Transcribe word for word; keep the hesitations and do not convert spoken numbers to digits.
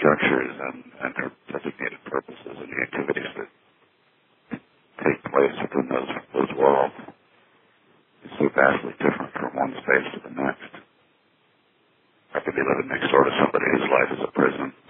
structures and, and their designated purposes and the activities that take place within those, those walls is so vastly different from one space to the next. I could be living next door to somebody whose life is a prison.